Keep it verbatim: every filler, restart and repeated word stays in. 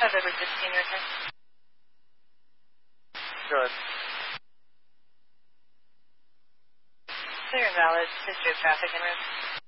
five over sixteen, your turn. Good. Clear and valid. History of traffic en route.